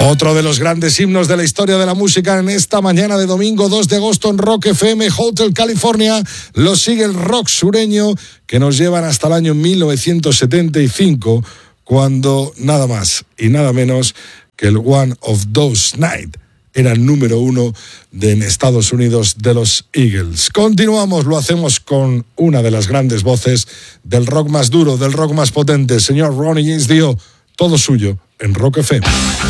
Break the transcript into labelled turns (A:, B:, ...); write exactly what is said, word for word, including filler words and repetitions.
A: Otro de los grandes himnos de la historia de la música en esta mañana de domingo dos de agosto en Rock F M, Hotel California. Lo sigue el rock sureño que nos llevan hasta el año mil novecientos setenta y cinco, cuando nada más y nada menos que el One of Those Nights era el número uno de, en Estados Unidos, de los Eagles. Continuamos, lo hacemos con una de las grandes voces del rock más duro, del rock más potente, el señor Ronnie James Dio. Todo suyo en Rock F M.